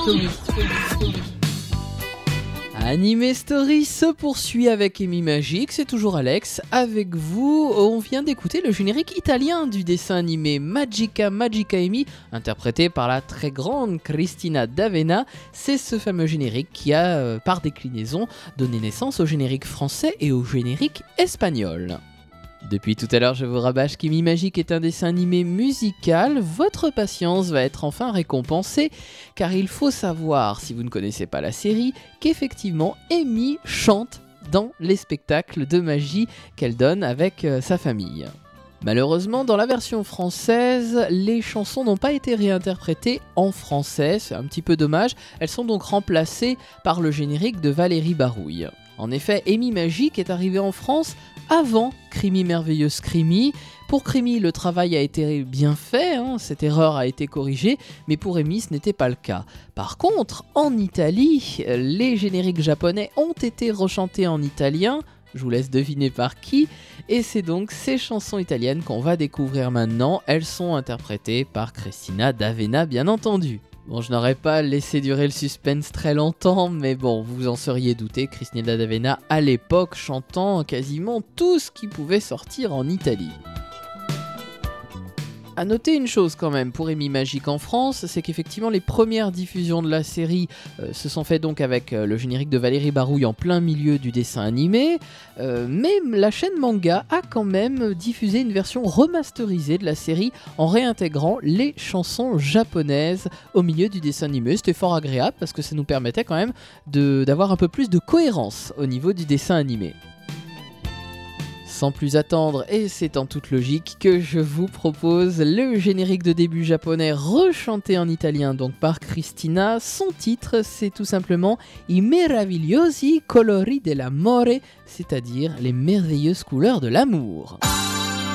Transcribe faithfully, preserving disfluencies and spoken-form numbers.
Story. Anime Story se poursuit avec Amy Magic, c'est toujours Alex avec vous. On vient d'écouter le générique italien du dessin animé Magica Magica Amy, interprété par la très grande Cristina D'Avena. C'est ce fameux générique qui a, euh, par déclinaison, donné naissance au générique français et au générique espagnol. Depuis tout à l'heure, je vous rabâche qu'Amy Magic est un dessin animé musical. Votre patience va être enfin récompensée, car il faut savoir, si vous ne connaissez pas la série, qu'effectivement Amy chante dans les spectacles de magie qu'elle donne avec euh, sa famille. Malheureusement, dans la version française, les chansons n'ont pas été réinterprétées en français, c'est un petit peu dommage. Elles sont donc remplacées par le générique de Valérie Barouille. En effet, Amy Magic est arrivée en France avant Creamy Merveilleuse Creamy. Pour Creamy, le travail a été bien fait, hein, cette erreur a été corrigée, mais pour Amy, ce n'était pas le cas. Par contre, en Italie, les génériques japonais ont été rechantés en italien, je vous laisse deviner par qui, et c'est donc ces chansons italiennes qu'on va découvrir maintenant. Elles sont interprétées par Cristina D'Avena, bien entendu. Bon, je n'aurais pas laissé durer le suspense très longtemps, mais bon, vous en seriez douté, Cristina D'Avena, à l'époque, chantant quasiment tout ce qui pouvait sortir en Italie. A noter une chose quand même pour Amy Magic en France, c'est qu'effectivement les premières diffusions de la série euh, se sont faites donc avec euh, le générique de Valérie Barouille en plein milieu du dessin animé, euh, mais la chaîne Manga a quand même diffusé une version remasterisée de la série en réintégrant les chansons japonaises au milieu du dessin animé. C'était fort agréable parce que ça nous permettait quand même de, d'avoir un peu plus de cohérence au niveau du dessin animé. Sans plus attendre, et c'est en toute logique que je vous propose le générique de début japonais rechanté en italien donc par Cristina. Son titre, c'est tout simplement I meravigliosi colori dell'amore, c'est-à-dire les merveilleuses couleurs de l'amour.